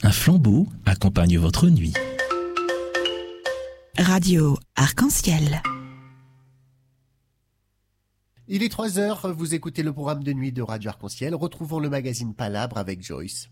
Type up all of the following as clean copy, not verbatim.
Un flambeau accompagne votre nuit. Radio Arc-en-Ciel. Il est 3h, vous écoutez le programme de nuit de Radio Arc-en-Ciel. Retrouvons le magazine Palabre avec Joyce.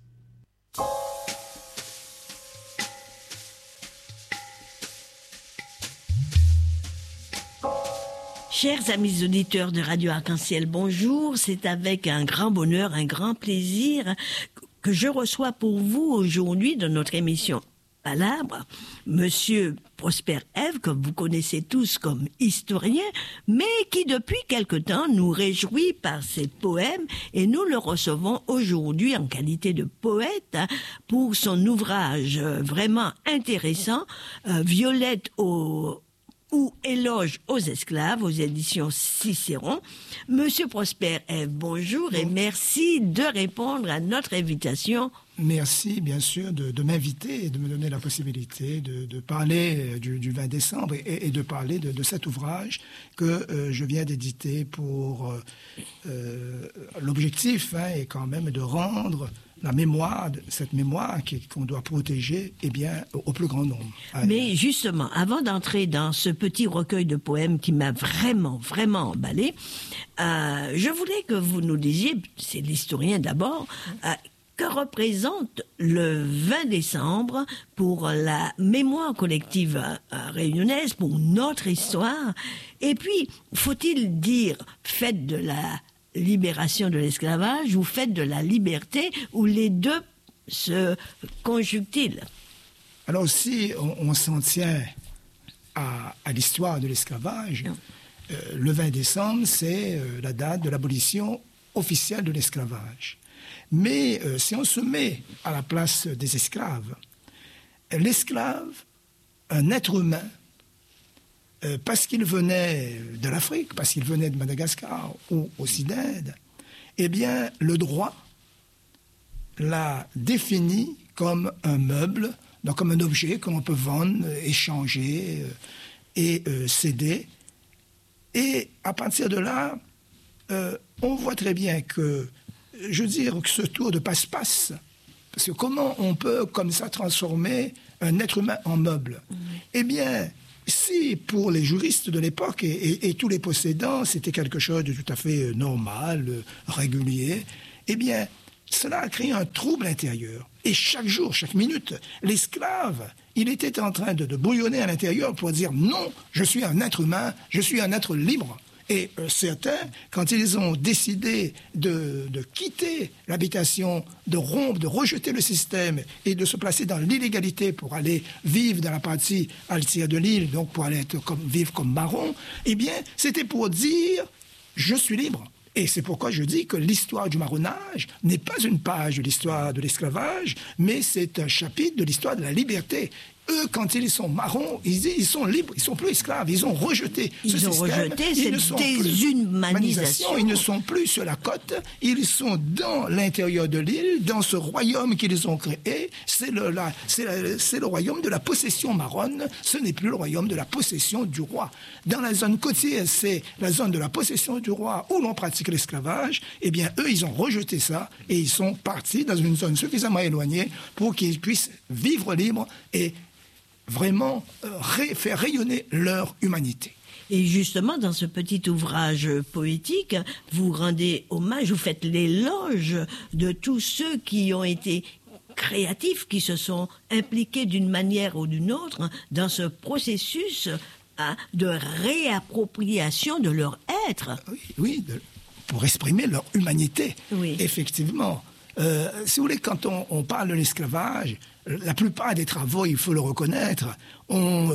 Chers amis auditeurs de Radio Arc-en-Ciel, bonjour. C'est avec un grand bonheur, un grand plaisir que je reçois pour vous aujourd'hui dans notre émission Palabre, Monsieur Prosper Ève, que vous connaissez tous comme historien, mais qui depuis quelque temps nous réjouit par ses poèmes, et nous le recevons aujourd'hui en qualité de poète pour son ouvrage vraiment intéressant, Violette ou Éloge aux esclaves, aux éditions Cicéron. Monsieur Prosper Ève, bonjour et merci de répondre à notre invitation. Merci, bien sûr, de m'inviter et de me donner la possibilité de parler du 20 décembre et de parler de cet ouvrage que je viens d'éditer pour... l'objectif est quand même de rendre la mémoire, cette mémoire qu'on doit protéger, au plus grand nombre. Mais justement, avant d'entrer dans ce petit recueil de poèmes qui m'a vraiment, vraiment emballé, je voulais que vous nous disiez, c'est l'historien d'abord, que représente le 20 décembre pour la mémoire collective réunionnaise, pour notre histoire? Et puis, faut-il dire fête de la libération de l'esclavage ou fête de la liberté, ou les deux se conjuguent-ils? Alors, si on s'en tient à l'histoire de l'esclavage, le 20 décembre, c'est la date de l'abolition officielle de l'esclavage. Mais si on se met à la place des esclaves, l'esclave, un être humain, parce qu'il venait de l'Afrique, parce qu'il venait de Madagascar ou aussi d'Inde, le droit l'a défini comme un meuble, donc comme un objet que l'on peut vendre, échanger et céder. Et à partir de là, on voit très bien que, je veux dire, que ce tour de passe-passe, parce que comment on peut comme ça transformer un être humain en meuble? Si pour les juristes de l'époque et tous les possédants, c'était quelque chose de tout à fait normal, régulier, cela a créé un trouble intérieur. Et chaque jour, chaque minute, l'esclave, il était en train de bouillonner à l'intérieur pour dire non, je suis un être humain, je suis un être libre. Et certains, quand ils ont décidé de quitter l'habitation, de rompre, de rejeter le système et de se placer dans l'illégalité pour aller vivre dans la partie altière de l'île, donc pour aller vivre comme marron, c'était pour dire « je suis libre ». Et c'est pourquoi je dis que l'histoire du marronnage n'est pas une page de l'histoire de l'esclavage, mais c'est un chapitre de l'histoire de la liberté. Eux, quand ils sont marrons, ils sont libres, ils sont plus esclaves, ils ont rejeté ce système. Ils ont rejeté cette déshumanisation. Ils ne sont plus sur la côte, ils sont dans l'intérieur de l'île, dans ce royaume qu'ils ont créé. C'est le royaume de la possession marronne, ce n'est plus le royaume de la possession du roi. Dans la zone côtière, c'est la zone de la possession du roi où l'on pratique l'esclavage. Eux, ils ont rejeté ça et ils sont partis dans une zone suffisamment éloignée pour qu'ils puissent vivre libres et vraiment faire rayonner leur humanité. Et justement, dans ce petit ouvrage poétique, vous rendez hommage, vous faites l'éloge de tous ceux qui ont été créatifs, qui se sont impliqués d'une manière ou d'une autre dans ce processus de réappropriation de leur être. Oui, pour exprimer leur humanité, oui. Effectivement. Si vous voulez, quand on parle de l'esclavage, la plupart des travaux, il faut le reconnaître, ont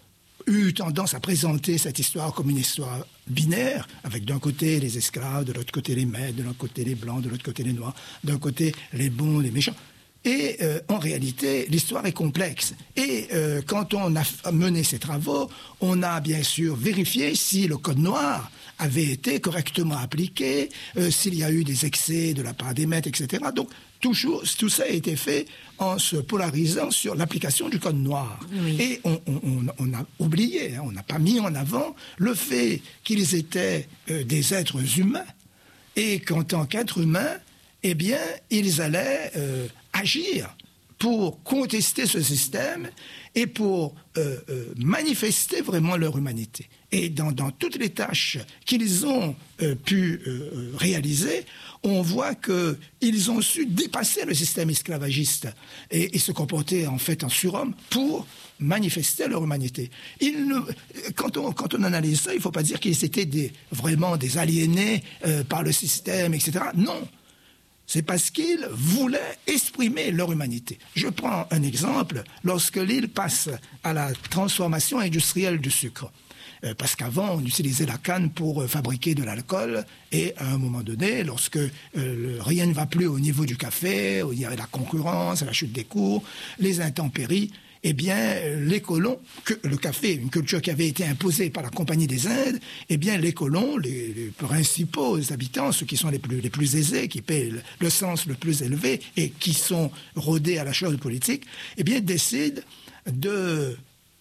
eu tendance à présenter cette histoire comme une histoire binaire, avec d'un côté les esclaves, de l'autre côté les maîtres, de l'autre côté les blancs, de l'autre côté les noirs, d'un côté les bons, les méchants. Et en réalité, l'histoire est complexe. Et quand on a mené ces travaux, on a bien sûr vérifié si le code noir avait été correctement appliqué, s'il y a eu des excès de la part des maîtres, etc. Donc, tout ça a été fait en se polarisant sur l'application du code noir. Oui. Et on a oublié, on n'a pas mis en avant le fait qu'ils étaient des êtres humains et qu'en tant qu'êtres humains, ils allaient agir pour contester ce système et pour manifester vraiment leur humanité. Et dans toutes les tâches qu'ils ont pu réaliser, on voit qu'ils ont su dépasser le système esclavagiste et se comporter en fait en surhomme pour manifester leur humanité. Quand on analyse ça, il ne faut pas dire qu'ils étaient vraiment des aliénés par le système, etc. Non. C'est parce qu'ils voulaient exprimer leur humanité. Je prends un exemple. Lorsque l'île passe à la transformation industrielle du sucre, parce qu'avant, on utilisait la canne pour fabriquer de l'alcool, et à un moment donné, lorsque rien ne va plus au niveau du café, il y avait la concurrence, la chute des cours, les intempéries, eh bien, les colons, le café, une culture qui avait été imposée par la Compagnie des Indes, eh bien, les colons, les principaux habitants, ceux qui sont les plus aisés, qui paient le sens le plus élevé et qui sont rodés à la chose politique, eh bien, décident de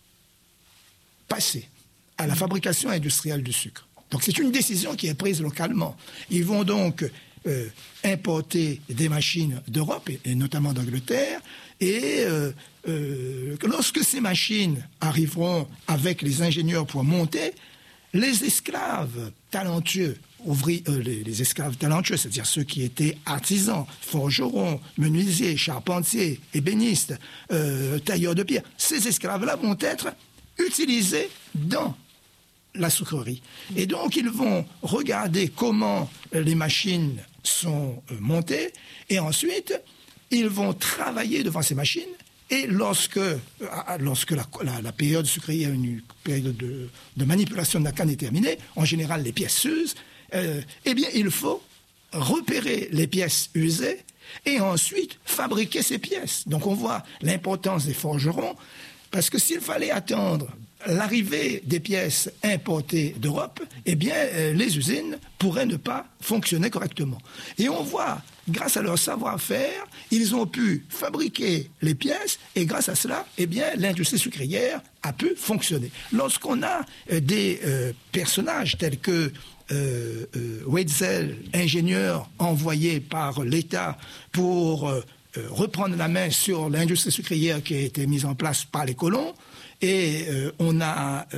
passer à la fabrication industrielle du sucre. Donc, c'est une décision qui est prise localement. Ils vont donc importer des machines d'Europe, et notamment d'Angleterre, et lorsque ces machines arriveront avec les ingénieurs pour monter, les esclaves talentueux, les esclaves talentueux, c'est-à-dire ceux qui étaient artisans, forgerons, menuisiers, charpentiers, ébénistes, tailleurs de pierre, ces esclaves-là vont être utilisés dans la sucrerie. Et donc, ils vont regarder comment les machines sont montées, et ensuite, ils vont travailler devant ces machines, et lorsque la période sucrière, une période de manipulation de la canne est terminée, en général, les pièces s'usent, eh bien, il faut repérer les pièces usées, et ensuite fabriquer ces pièces. Donc, on voit l'importance des forgerons, parce que s'il fallait attendre l'arrivée des pièces importées d'Europe, eh bien, les usines pourraient ne pas fonctionner correctement. Et on voit, grâce à leur savoir-faire, ils ont pu fabriquer les pièces, et grâce à cela, eh bien, l'industrie sucrière a pu fonctionner. Lorsqu'on a des personnages tels que Wetzel, ingénieur envoyé par l'État pour reprendre la main sur l'industrie sucrière qui a été mise en place par les colons, et on a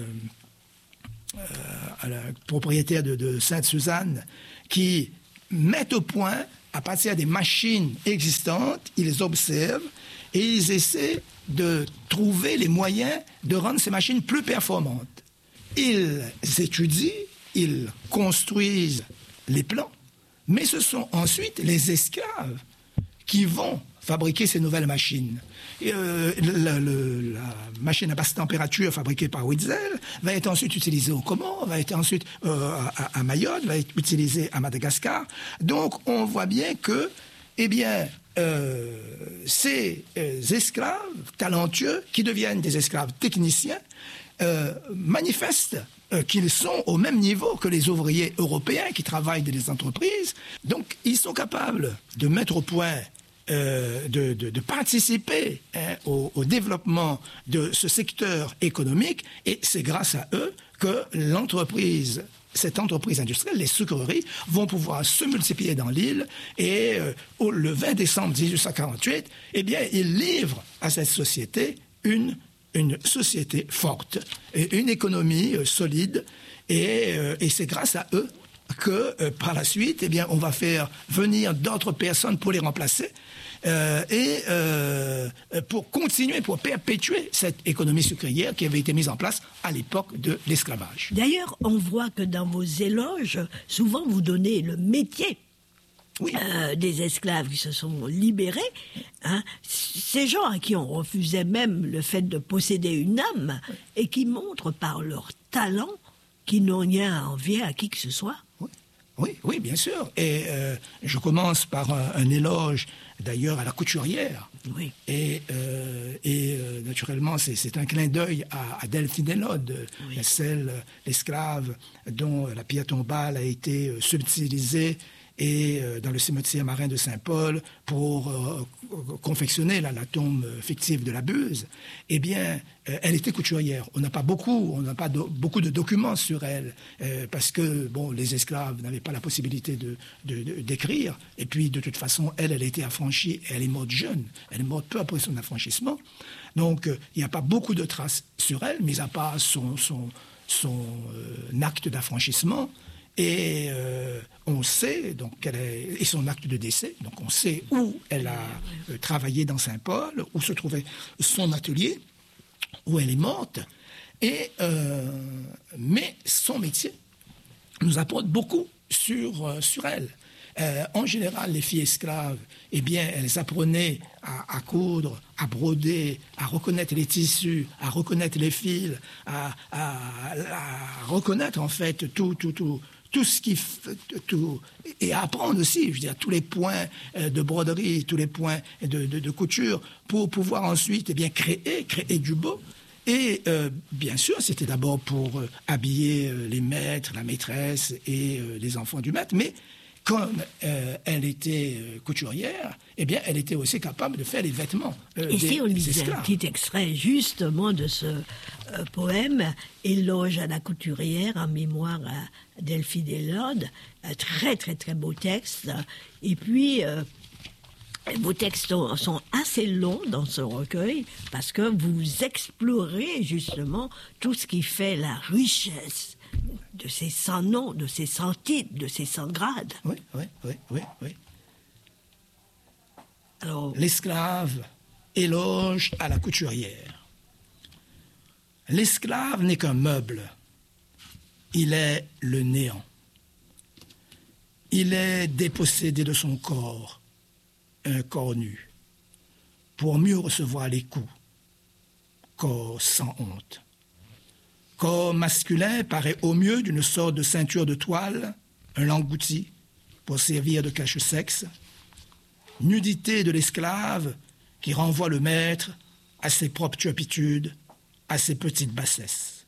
la propriétaire de Sainte-Suzanne qui met au point, à partir des machines existantes, ils observent et ils essaient de trouver les moyens de rendre ces machines plus performantes. Ils étudient, ils construisent les plans, mais ce sont ensuite les esclaves qui vont fabriquer ces nouvelles machines. La machine à basse température fabriquée par Wetzel va être ensuite utilisée au Comores, va être ensuite à Mayotte, va être utilisée à Madagascar. Donc, on voit bien que, eh bien, ces esclaves talentueux qui deviennent des esclaves techniciens manifestent qu'ils sont au même niveau que les ouvriers européens qui travaillent dans les entreprises. Donc, ils sont capables de mettre au point, de participer au développement de ce secteur économique, et c'est grâce à eux que cette entreprise industrielle, les sucreries, vont pouvoir se multiplier dans l'île, et le 20 décembre 1848, eh bien, ils livrent à cette société une société forte, et une économie solide, et c'est grâce à eux que par la suite, eh bien, on va faire venir d'autres personnes pour les remplacer, et pour continuer, pour perpétuer cette économie sucrière qui avait été mise en place à l'époque de l'esclavage. D'ailleurs, on voit que dans vos éloges, souvent vous donnez le métier. Oui. Des esclaves qui se sont libérés, hein, ces gens à qui on refusait même le fait de posséder une âme, et qui montrent par leur talent qu'ils n'ont rien à envier à qui que ce soit. Oui, bien sûr. Et je commence par un éloge, d'ailleurs, à la couturière. Oui. Et naturellement, c'est un clin d'œil à Delphine Desnodes, oui, l'esclave dont la pierre tombale a été subtilisée et dans le cimetière marin de Saint-Paul pour confectionner la tombe fictive de la Buse, eh bien, elle était couturière. On n'a pas beaucoup de documents sur elle, parce que bon, les esclaves n'avaient pas la possibilité d'écrire, et puis de toute façon, elle était affranchie, elle est morte jeune, elle est morte peu après son affranchissement. Donc, il n'y a pas beaucoup de traces sur elle, mis à part son acte d'affranchissement. Et on sait, donc, et son acte de décès, donc on sait où elle a travaillé dans Saint-Paul, où se trouvait son atelier, où elle est morte. Mais son métier nous apporte beaucoup sur elle. En général, les filles esclaves, eh bien, elles apprenaient à coudre, à broder, à reconnaître les tissus, à reconnaître les fils, à reconnaître en fait tout ce et à apprendre aussi, je veux dire, tous les points de broderie, tous les points de couture, pour pouvoir ensuite, eh bien, créer du beau. Et bien sûr, c'était d'abord pour habiller les maîtres, la maîtresse et les enfants du maître, mais comme elle était couturière, eh bien, elle était aussi capable de faire les vêtements Et si on lisait un petit extrait justement de ce poème, Éloge à la couturière en mémoire à Delphie Delorde, un très très très beau texte. Et puis, vos textes sont assez longs dans ce recueil parce que vous explorez justement tout ce qui fait la richesse de ces 100 noms, de ces 100 titres, de ces 100 grades. Oui. Alors, l'esclave, éloge à la couturière. L'esclave n'est qu'un meuble. Il est le néant. Il est dépossédé de son corps, un corps nu, pour mieux recevoir les coups. Corps sans honte. Corps masculin paraît au mieux d'une sorte de ceinture de toile, un langouti pour servir de cache-sexe. Nudité de l'esclave qui renvoie le maître à ses propres turpitudes, à ses petites bassesses.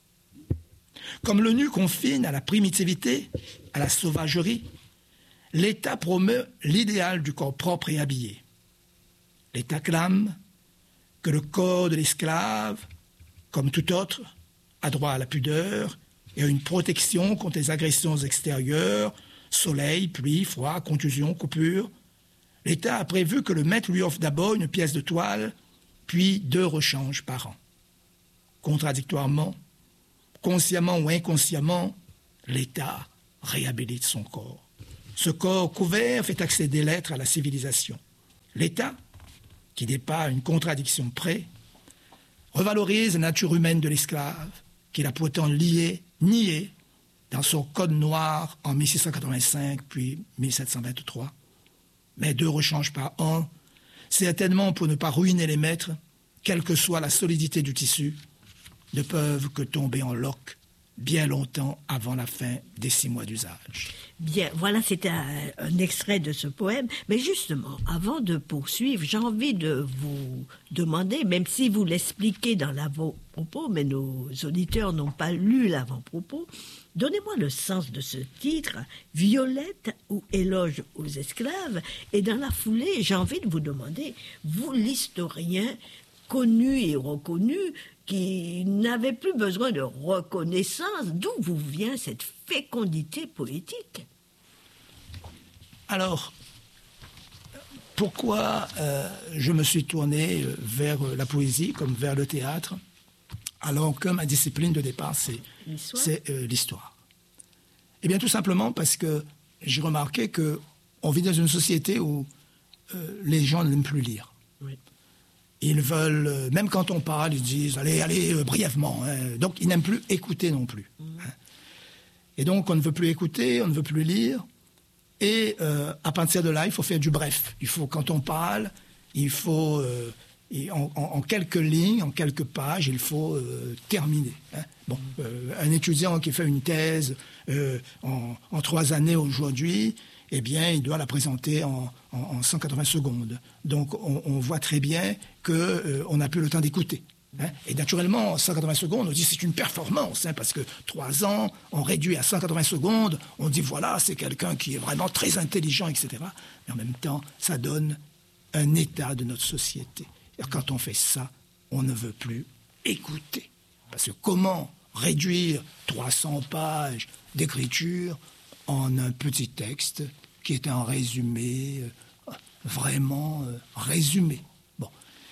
Comme le nu confine à la primitivité, à la sauvagerie, l'État promeut l'idéal du corps propre et habillé. L'État clame que le corps de l'esclave, comme tout autre, a droit à la pudeur et à une protection contre les agressions extérieures, soleil, pluie, froid, contusion, coupure. L'État a prévu que le maître lui offre d'abord une pièce de toile, puis 2 rechanges par an. Contradictoirement, consciemment ou inconsciemment, l'État réhabilite son corps. Ce corps couvert fait accéder l'être à la civilisation. L'État, qui n'est pas une contradiction près, revalorise la nature humaine de l'esclave, qu'il a pourtant nié dans son code noir en 1685 puis 1723. Mais 2 rechanges par an, certainement pour ne pas ruiner les maîtres, quelle que soit la solidité du tissu, ne peuvent que tomber en loques bien longtemps avant la fin des 6 mois d'usage. Bien, voilà, c'était un extrait de ce poème. Mais justement, avant de poursuivre, j'ai envie de vous demander, même si vous l'expliquez dans l'avant-propos, mais nos auditeurs n'ont pas lu l'avant-propos, donnez-moi le sens de ce titre, Violette ou Éloge aux esclaves. Et dans la foulée, j'ai envie de vous demander, vous, l'historien connu et reconnu, qui n'avait plus besoin de reconnaissance, d'où vous vient cette fécondité poétique? Alors, pourquoi je me suis tourné vers la poésie comme vers le théâtre, alors que ma discipline de départ, c'est l'histoire? Eh bien, tout simplement parce que j'ai remarqué qu'on vit dans une société où les gens n'aiment plus lire. Oui. Ils veulent, même quand on parle, ils disent « allez, brièvement hein. ». Donc, ils n'aiment plus écouter non plus. Hein. Et donc, on ne veut plus écouter, on ne veut plus lire. Et à partir de là, il faut faire du bref. Il faut, quand on parle, il faut, en quelques lignes, en quelques pages, il faut terminer. Hein. Bon, un étudiant qui fait une thèse en 3 années aujourd'hui, eh bien, il doit la présenter en 180 secondes. Donc, on voit très bien qu'on n'a plus le temps d'écouter. Hein? Et naturellement, 180 secondes, on dit c'est une performance, hein, parce que 3 ans, on réduit à 180 secondes, on dit voilà, c'est quelqu'un qui est vraiment très intelligent, etc. Mais en même temps, ça donne un état de notre société. Et quand on fait ça, on ne veut plus écouter. Parce que comment réduire 300 pages d'écriture en un petit texte qui est un résumé, vraiment résumé. Bon.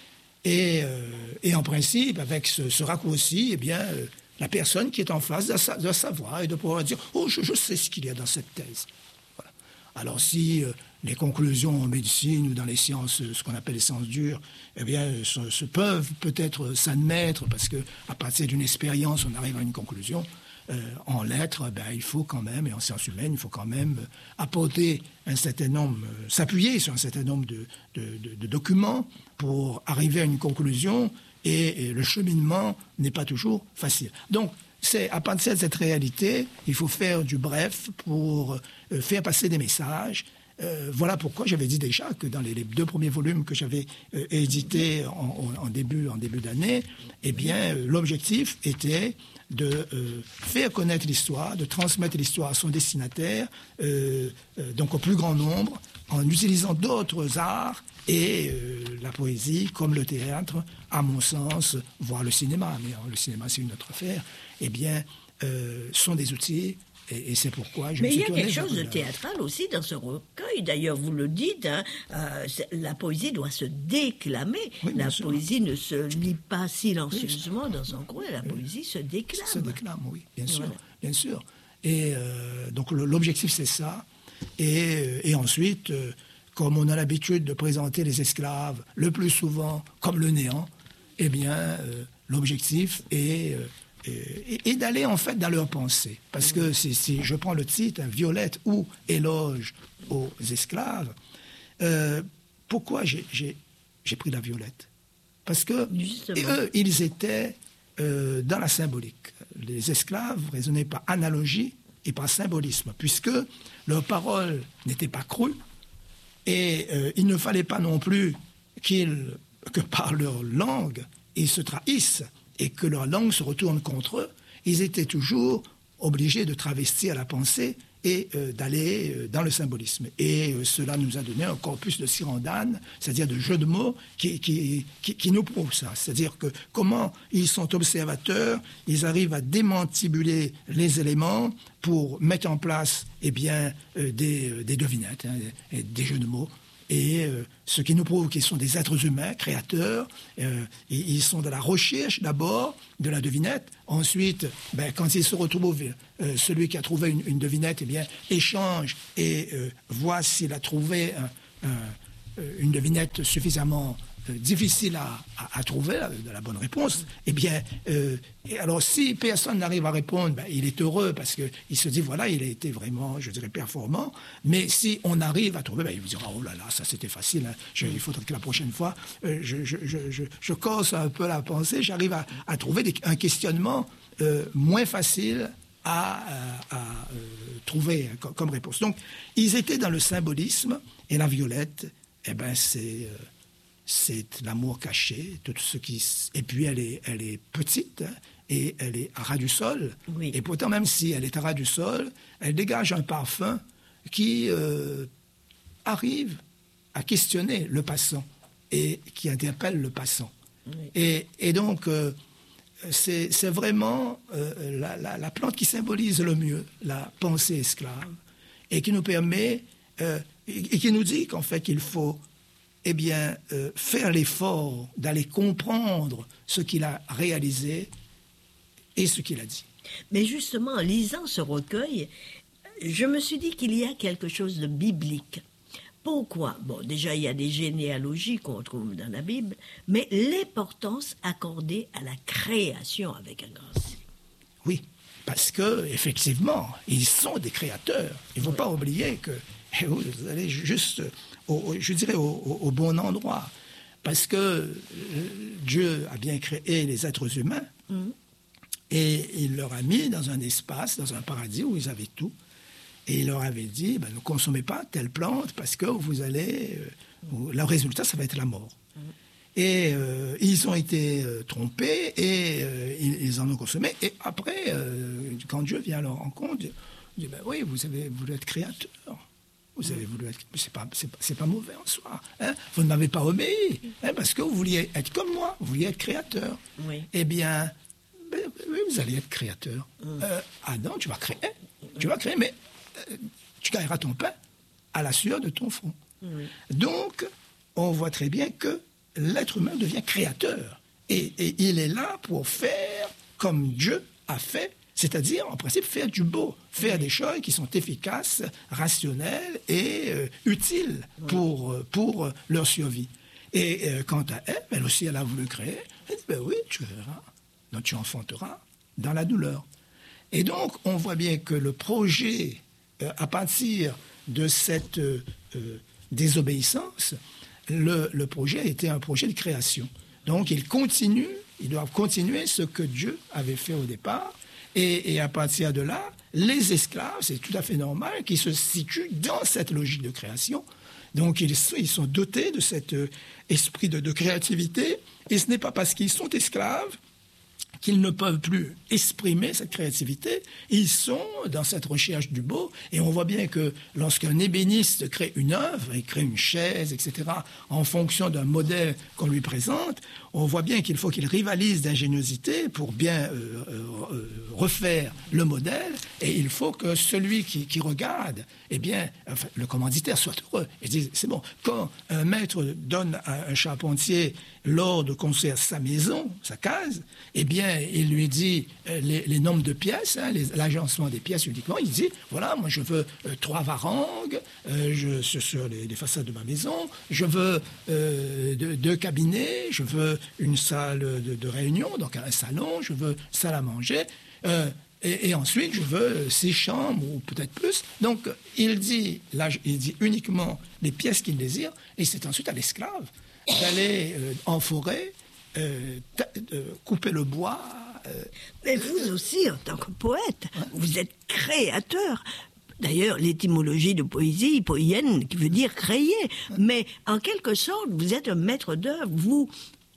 Et en principe, avec ce raccourci, eh bien, la personne qui est en face doit savoir et de pouvoir dire « Oh, je sais ce qu'il y a dans cette thèse. » Voilà. Alors si les conclusions en médecine ou dans les sciences, ce qu'on appelle les sciences dures, eh bien, se peuvent peut-être s'admettre parce qu'à partir d'une expérience, on arrive à une conclusion. En lettres, il faut quand même, et en sciences humaines, il faut quand même apporter un certain nombre, s'appuyer sur un certain nombre de documents pour arriver à une conclusion, et le cheminement n'est pas toujours facile. Donc, c'est à partir de cette réalité, il faut faire du bref pour faire passer des messages. Voilà pourquoi j'avais dit déjà que dans les 2 premiers volumes que j'avais édités en début d'année, eh bien, l'objectif était de faire connaître l'histoire, de transmettre l'histoire à son destinataire, donc au plus grand nombre, en utilisant d'autres arts et la poésie, comme le théâtre, à mon sens, voire le cinéma, mais le cinéma c'est une autre affaire, eh bien, sont des outils. Et c'est pourquoi je me suis tourné. Mais il y a quelque chose de théâtral aussi dans ce recueil. D'ailleurs, vous le dites, hein, la poésie doit se déclamer. Oui, la poésie ne se lit pas silencieusement dans un coin. La poésie se déclame. Se déclame, oui, bien sûr, bien sûr. Et donc l'objectif, c'est ça. Et ensuite, comme on a l'habitude de présenter les esclaves le plus souvent comme le néant, eh bien, l'objectif est d'aller en fait dans leur pensée. Parce que si je prends le titre, hein, Violette ou Éloge aux esclaves, pourquoi j'ai pris la Violette? Parce que eux, ils étaient dans la symbolique. Les esclaves raisonnaient par analogie et par symbolisme, puisque leurs paroles n'étaient pas crues, et il ne fallait pas non plus que par leur langue, ils se trahissent, et que leur langue se retourne contre eux. Ils étaient toujours obligés de travestir la pensée et d'aller dans le symbolisme. Et cela nous a donné un corpus de Cyrandane, c'est-à-dire de jeux de mots qui nous prouve ça. C'est-à-dire que comment ils sont observateurs, ils arrivent à démantibuler les éléments pour mettre en place des devinettes, hein, des jeux de mots. Et ce qui nous prouve qu'ils sont des êtres humains, créateurs. Ils sont dans la recherche d'abord de la devinette. Ensuite, quand ils se retrouvent, celui qui a trouvé une devinette, échange et voit s'il a trouvé une devinette suffisamment difficile à trouver la bonne réponse. Et alors si personne n'arrive à répondre, il est heureux parce qu'il se dit voilà, il a été vraiment, je dirais, performant. Mais si on arrive à trouver, il vous dira oh là là, ça c'était facile, hein. Il faudrait que la prochaine fois je corse un peu la pensée, j'arrive à trouver un questionnement moins facile à trouver comme réponse. Donc ils étaient dans le symbolisme, et la Violette, c'est l'amour caché, tout ce qui... Et puis elle est petite, hein, et elle est à ras du sol. Oui. Et pourtant, même si elle est à ras du sol, elle dégage un parfum qui arrive à questionner le passant et qui interpelle le passant. Oui. Et donc, c'est vraiment la plante qui symbolise le mieux la pensée esclave et qui nous permet, et qui nous dit qu'en fait, qu'il faut faire l'effort d'aller comprendre ce qu'il a réalisé et ce qu'il a dit. Mais justement, en lisant ce recueil, je me suis dit qu'il y a quelque chose de biblique. Pourquoi? Bon, déjà, il y a des généalogies qu'on trouve dans la Bible, mais l'importance accordée à la création avec un grand C. Oui, parce que effectivement, ils sont des créateurs. Il ne faut pas oublier que vous allez juste... je dirais au bon endroit, parce que Dieu a bien créé les êtres humains et il leur a mis dans un espace, dans un paradis où ils avaient tout, et il leur avait dit ne consommez pas telle plante parce que vous allez le résultat ça va être la mort. Et ils ont été trompés et ils en ont consommé. Et après, quand Dieu vient à leur rencontre, il dit, ben oui, vous avez voulu être créateur. Vous avez voulu être... C'est pas mauvais en soi. Hein? Vous ne m'avez pas obéi, hein, parce que vous vouliez être comme moi, vous vouliez être créateur. Oui. Eh bien, oui, vous allez être créateur. Adam, tu vas créer. Tu vas créer, mais tu gagneras ton pain à la sueur de ton front. Oui. Donc, on voit très bien que l'être humain devient créateur. Et il est là pour faire comme Dieu a fait, c'est-à-dire, en principe, faire du beau, faire des choses qui sont efficaces, rationnelles et utiles pour leur survie. Et quant à elle aussi, elle a voulu créer. Elle dit, ben oui, tu verras, donc tu enfanteras dans la douleur. Et donc, on voit bien que le projet, à partir de cette désobéissance, le projet a été un projet de création. Donc, ils doivent continuer ce que Dieu avait fait au départ. Et à partir de là, les esclaves, c'est tout à fait normal qu'ils se situent dans cette logique de création. Donc, ils sont dotés de cet esprit de créativité. Et ce n'est pas parce qu'ils sont esclaves qu'ils ne peuvent plus exprimer cette créativité. Ils sont dans cette recherche du beau. Et on voit bien que lorsqu'un ébéniste crée une œuvre, il crée une chaise, etc., en fonction d'un modèle qu'on lui présente, on voit bien qu'il faut qu'il rivalise d'ingéniosité pour bien refaire le modèle. Et il faut que celui qui regarde, eh bien, enfin, le commanditaire soit heureux. Et dit, c'est bon. Quand un maître donne à un charpentier l'ordre de construire sa maison, sa case, eh bien, il lui dit les nombres de pièces, hein, l'agencement des pièces uniquement. Il dit, voilà, moi je veux 3 varangues sur les façades de ma maison, je veux 2 cabinets, je veux une salle de réunion, donc un salon, je veux salle à manger, et ensuite je veux 6 chambres ou peut-être plus. Donc il dit uniquement les pièces qu'il désire, et c'est ensuite à l'esclave d'aller en forêt, couper le bois. Mais vous aussi, en tant que poète, vous êtes créateur. D'ailleurs, l'étymologie de poésie, poienne, qui veut dire créer. Mais en quelque sorte, vous êtes un maître d'œuvre. Vous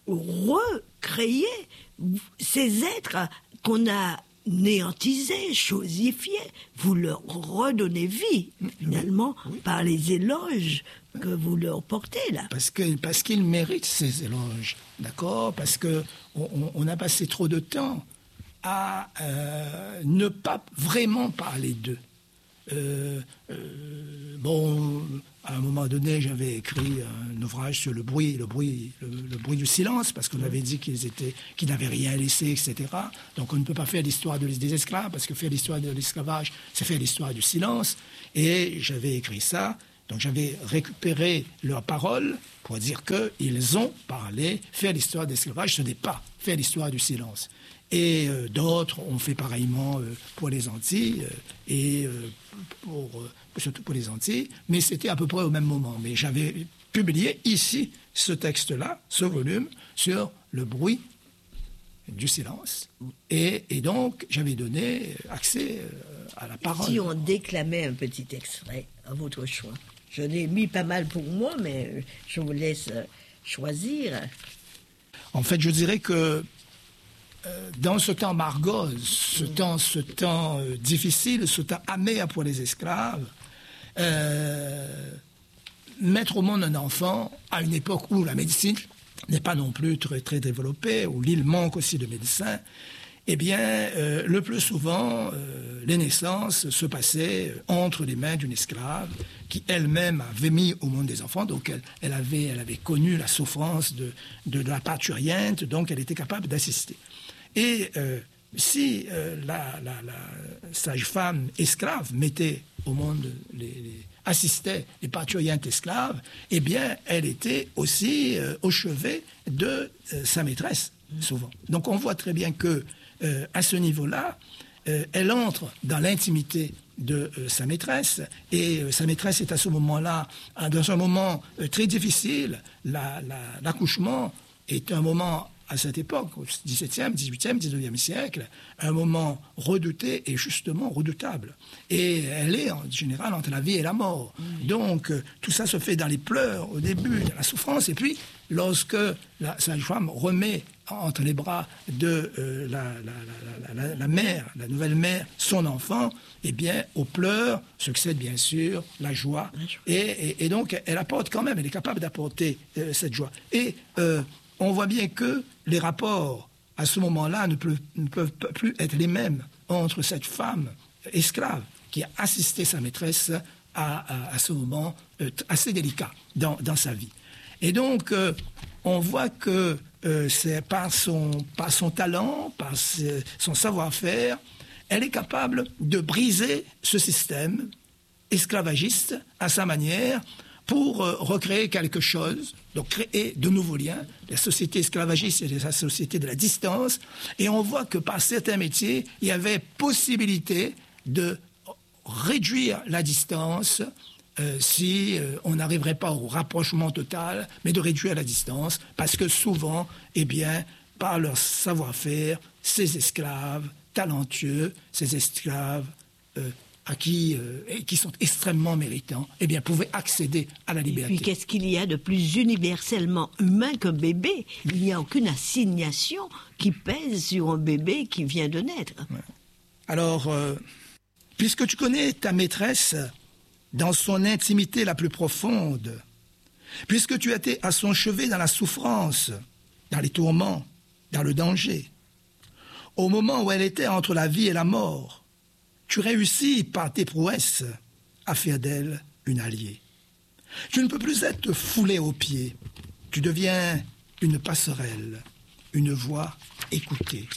recréez ces êtres qu'on a néantisés, chosifiés. Vous leur redonnez vie, finalement, par les éloges que vous leur portez, là. Parce qu'ils méritent ces éloges, d'accord ? Parce qu'on a passé trop de temps à ne pas vraiment parler d'eux. Bon, à un moment donné, j'avais écrit un ouvrage sur le bruit du silence, parce qu'on avait dit qu'ils n'avaient rien laissé, etc. Donc on ne peut pas faire l'histoire des esclaves, parce que faire l'histoire de l'esclavage, c'est faire l'histoire du silence. Et j'avais écrit ça. Donc j'avais récupéré leurs paroles pour dire qu'ils ont parlé. Faire l'histoire de l'esclavage, ce n'est pas faire l'histoire du silence. Et d'autres ont fait pareillement pour les Antilles, surtout pour les Antilles, mais c'était à peu près au même moment. Mais j'avais publié ici ce texte-là, ce volume, sur le bruit du silence. Et donc, j'avais donné accès à la parole. Si on déclamait un petit extrait, à votre choix. Je l'ai mis pas mal pour moi, mais je vous laisse choisir. En fait, je dirais que dans ce temps margot, ce temps difficile, ce temps amer pour les esclaves, mettre au monde un enfant à une époque où la médecine n'est pas non plus très, très développée, où l'île manque aussi de médecins, eh bien, le plus souvent, les naissances se passaient entre les mains d'une esclave qui elle-même avait mis au monde des enfants. Donc, elle avait connu la souffrance de la parturiente, donc elle était capable d'assister. Et si la sage-femme esclave mettait au monde, assistait les parturientes esclaves, eh bien, elle était aussi au chevet de sa maîtresse, souvent. Donc, on voit très bien que à ce niveau-là, elle entre dans l'intimité de sa maîtresse, et sa maîtresse est à ce moment-là, dans un moment très difficile. L'accouchement est un moment à cette époque, au XVIIe, XVIIIe, XIXe siècle, un moment redouté et justement redoutable. Et elle est en général entre la vie et la mort. Donc tout ça se fait dans les pleurs au début, dans la souffrance, et puis lorsque la sage-femme remet entre les bras de la mère, la nouvelle mère, son enfant, eh bien, aux pleurs succède bien sûr la joie. Et donc, elle apporte quand même, elle est capable d'apporter cette joie. Et on voit bien que les rapports, à ce moment-là, ne peuvent plus être les mêmes entre cette femme esclave qui a assisté sa maîtresse à ce moment assez délicat dans sa vie. Et donc, on voit que c'est par son talent, par son savoir-faire, elle est capable de briser ce système esclavagiste à sa manière pour recréer quelque chose, donc créer de nouveaux liens. La société esclavagiste est la société de la distance, et on voit que par certains métiers, il y avait possibilité de réduire la distance si on n'arriverait pas au rapprochement total, mais de réduire la distance, parce que souvent, eh bien, par leur savoir-faire, ces esclaves talentueux, ces esclaves qui sont extrêmement méritants, eh bien, pouvaient accéder à la liberté. Et puis, qu'est-ce qu'il y a de plus universellement humain qu'un bébé? Il n'y a aucune assignation qui pèse sur un bébé qui vient de naître. Ouais. Alors, puisque tu connais ta maîtresse dans son intimité la plus profonde, puisque tu étais à son chevet dans la souffrance, dans les tourments, dans le danger, au moment où elle était entre la vie et la mort, tu réussis par tes prouesses à faire d'elle une alliée. Tu ne peux plus être foulé aux pieds, tu deviens une passerelle, une voix écoutée.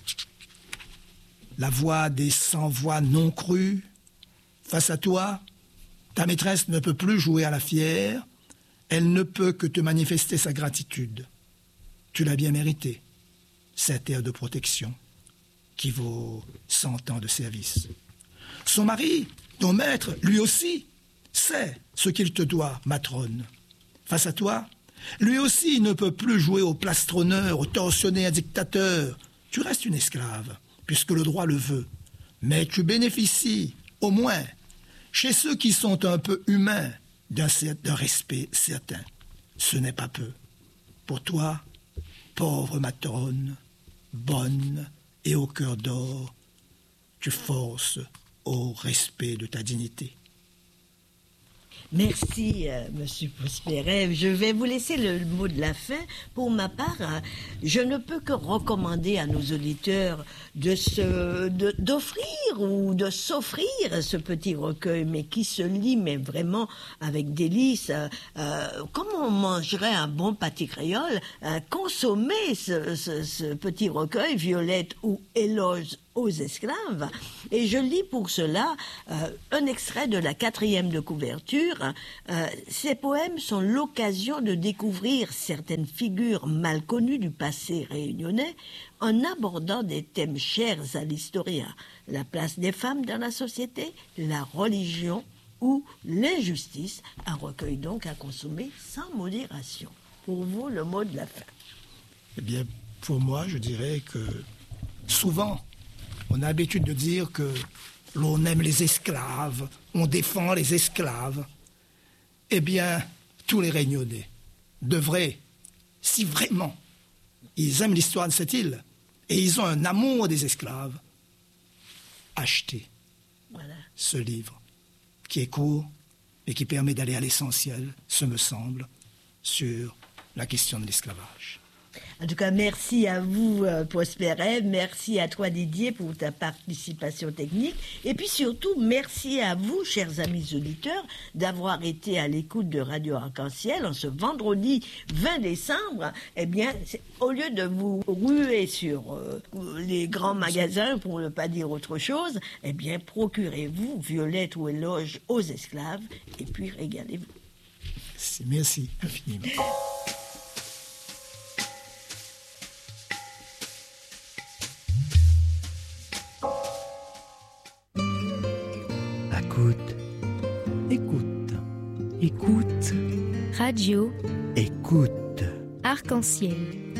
La voix des sans-voix non crues, face à toi, ta maîtresse ne peut plus jouer à la fière, elle ne peut que te manifester sa gratitude. Tu l'as bien mérité, cet air de protection qui vaut 100 ans de service. Son mari, ton maître, lui aussi, sait ce qu'il te doit, matrone. Face à toi, lui aussi ne peut plus jouer au plastronneur, au tortionnaire dictateur. Tu restes une esclave, puisque le droit le veut. Mais tu bénéficies, au moins, chez ceux qui sont un peu humains, d'un respect certain. Ce n'est pas peu. Pour toi, pauvre matrone, bonne et au cœur d'or, tu forces au respect de ta dignité. Merci, Monsieur Prosperet. Je vais vous laisser le mot de la fin. Pour ma part, je ne peux que recommander à nos auditeurs d'offrir ou de s'offrir ce petit recueil, mais qui se lit, mais vraiment avec délice. Comme on mangerait un bon pâté créole, consommer ce petit recueil, Violette ou Éloge aux esclaves. Et je lis pour cela un extrait de la 4e de couverture. Ces poèmes sont l'occasion de découvrir certaines figures mal connues du passé réunionnais en abordant des thèmes chers à l'historien. La place des femmes dans la société, la religion ou l'injustice. Un recueil donc à consommer sans modération. Pour vous, le mot de la fin. Eh bien, pour moi, je dirais que souvent, on a l'habitude de dire que l'on aime les esclaves, on défend les esclaves. Eh bien, tous les Réunionnais devraient, si vraiment ils aiment l'histoire de cette île et ils ont un amour des esclaves, acheter ce livre qui est court et qui permet d'aller à l'essentiel, ce me semble, sur la question de l'esclavage. En tout cas, merci à vous, Prosperet. Merci à toi, Didier, pour ta participation technique. Et puis surtout, merci à vous, chers amis auditeurs, d'avoir été à l'écoute de Radio Arc-en-Ciel en ce vendredi 20 décembre. Eh bien, au lieu de vous ruer sur les grands magasins, pour ne pas dire autre chose, eh bien, procurez-vous Violette ou Éloge aux esclaves et puis régalez-vous. Merci infiniment. Écoute. Radio. Écoute. Arc-en-ciel.